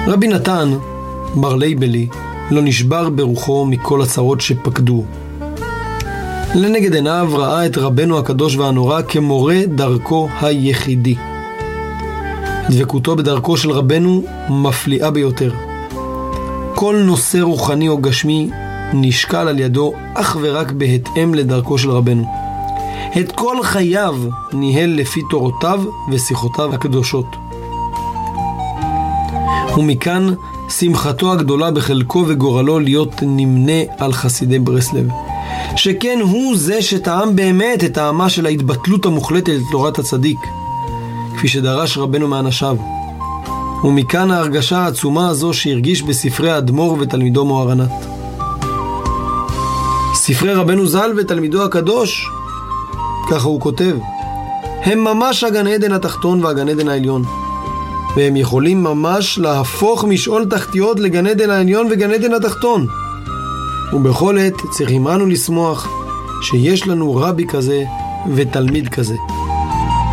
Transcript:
רבי נתן בר לייבלי לא נשבר ברוחו מכל הצרות שפקדו. לנגד עיניו ראה את רבנו הקדוש והנורא כמורה דרכו היחידי. דבקותו בדרכו של רבנו מפליאה ביותר. כל נושא רוחני או גשמי נשקל על ידו אך ורק בהתאם לדרכו של רבנו. את כל חייו ניהל לפי תורותיו ושיחותיו הקדושות. ומכאן שמחתו הגדולה בחלקו וגורלו להיות נמנה על חסידי ברסלב, שכן הוא זה שטעם באמת את טעמה של ההתבטלות המוחלטת לתורת הצדיק, כפי שדרש רבנו מאנשיו. ומכאן ההרגשה העצומה הזו שהרגיש בספרי האדמו"ר ותלמידו מוהר"נת. ספרי רבנו ז"ל ותלמידו הקדוש, ככה הוא כותב, הם ממש הגן עדן התחתון והגן עדן העליון, והם יכולים ממש להפוך משאול תחתיות לגן עדן העליון וגן עדן התחתון. ובכל עת צריכים אנו לשמוח שיש לנו רבי כזה ותלמיד כזה.